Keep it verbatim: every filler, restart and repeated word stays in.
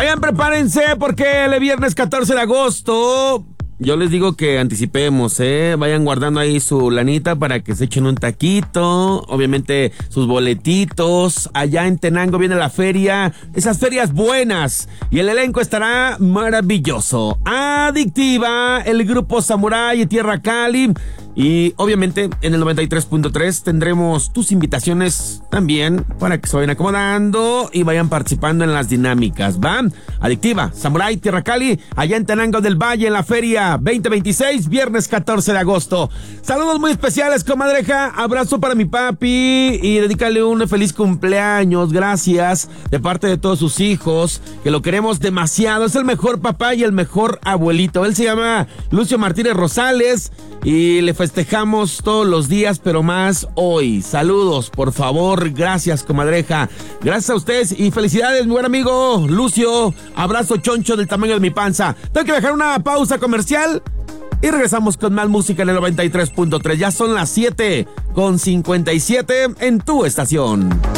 Oigan, prepárense porque el viernes catorce de agosto... Yo les digo que anticipemos, ¿eh? Vayan guardando ahí su lanita para que se echen un taquito, obviamente sus boletitos. Allá en Tenango viene la feria, esas ferias buenas, y el elenco estará maravilloso. Adictiva, el grupo Samurai y Tierra Cali. Y obviamente en el noventa y tres punto tres tendremos tus invitaciones también para que se vayan acomodando y vayan participando en las dinámicas, ¿va? Adictiva, Samurai, Tierra Cali, allá en Tenango del Valle, en la feria veinte veintiséis, viernes catorce de agosto. Saludos muy especiales, comadreja. Abrazo para mi papi y dedícale un feliz cumpleaños. Gracias de parte de todos sus hijos, que lo queremos demasiado. Es el mejor papá y el mejor abuelito. Él se llama Lucio Martínez Rosales y le festejamos todos los días, pero más hoy. Saludos, por favor. Gracias, comadreja. Gracias a ustedes y felicidades, mi buen amigo Lucio. Abrazo choncho del tamaño de mi panza. Tengo que dejar una pausa comercial y regresamos con más música en el noventa y tres punto tres. Ya son las siete con cincuenta y siete en tu estación.